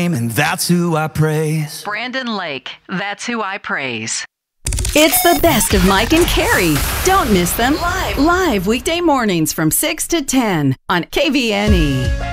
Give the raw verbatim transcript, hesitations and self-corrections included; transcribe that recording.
And that's who I praise. Brandon Lake, that's who I praise. It's the best of Mike and Carrie. Don't miss them live, live weekday mornings from six to ten on K V N E.